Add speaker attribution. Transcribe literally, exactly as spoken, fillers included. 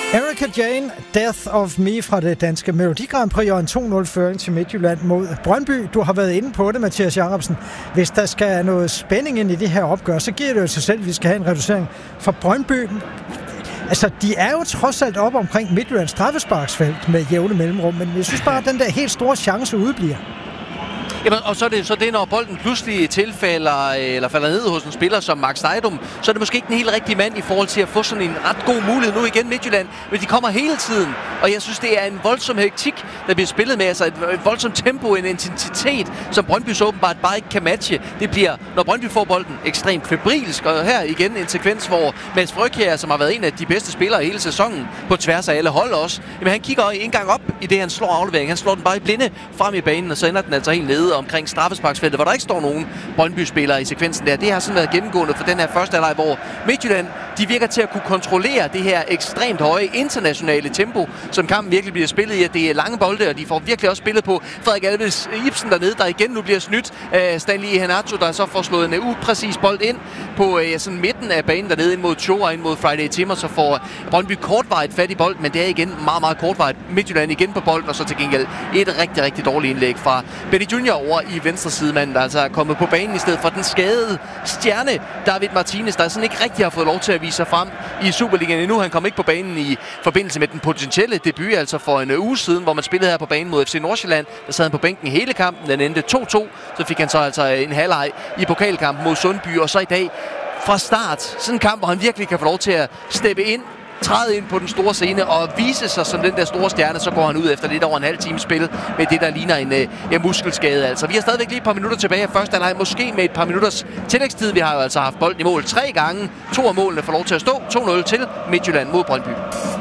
Speaker 1: Erika Jane, Death of Me fra det danske Melodi Grand Prix og en to nul føring til Midtjylland mod Brøndby. Du har været inde på det, Mathias Jacobsen. Hvis der skal noget spænding ind i det her opgør, så giver det jo sig selv, at vi skal have en reducering fra Brøndby. Altså, de er jo trods alt op omkring Midtjyllands straffesparksfelt med jævne mellemrum, men jeg synes bare, at den der helt store chance udbliver.
Speaker 2: Jamen, og så er det så det, når bolden pludselig tilfælder eller falder ned hos en spiller som Max Nejdum, så er det måske ikke den helt rigtige mand i forhold til at få sådan en ret god mulighed nu igen Midtjylland, men de kommer hele tiden, og jeg synes, det er en voldsom hektik, der bliver spillet med, altså et, et voldsomt tempo, en intensitet, som Brøndby så åbenbart bare ikke kan matche. Det bliver, når Brøndby får bolden, ekstremt febrilsk, og her igen en sekvens, hvor Mads Frøkjær, som har været en af de bedste spillere hele sæsonen, på tværs af alle hold også, jamen han kigger en gang op i det, han slår aflevering, han slår den bare i blinde frem i banen, og så ender den altså helt nede omkring straffesparksfeltet, hvor der ikke står nogen Brøndby-spillere i sekvensen der. Det har sådan været gennemgående for den her første halvleg, hvor Midtjylland, de virker til at kunne kontrollere det her ekstremt høje internationale tempo, som kampen virkelig bliver spillet i, at det er lange bolde, og de får virkelig også spillet på Frederik Alves Ibsen dernede, der igen nu bliver snydt af Stanley Iheanacho, der så får slået en upræcis bold ind på ja, sådan midten af banen dernede ind mod Cho og ind mod Friday Timmer, så får Brøndby kortvarigt fat i bold, men det er igen meget, meget kortvarigt. Midtjylland igen på bolden, og så til gengæld et rigtig, rigtig dårligt indlæg fra Benny Junior over i venstre sidemanden, der altså er kommet på banen i stedet for den skadede stjerne David Martinez, der sådan ikke rigtig har fået lov til at vise sig frem i Superligaen endnu. Han kom ikke på banen i forbindelse med den potentielle debut, altså for en uge siden, hvor man spillede her på banen mod F C Nordsjælland. Der sad han på bænken hele kampen, den endte to to, så fik han så altså en halvleg i pokalkampen mod Sundby, og så i dag fra start, sådan en kamp, hvor han virkelig kan få lov til at steppe ind, træde ind på den store scene og vise sig som den der store stjerne, så går han ud efter lidt over en halv time spil med det, der ligner en ja, muskelskade. Altså, vi har stadigvæk lige et par minutter tilbage af første halvleg, måske med et par minutters tillægstid. Vi har jo altså haft bolden i mål tre gange. To af målene får lov til at stå. to nul til Midtjylland mod Brøndby.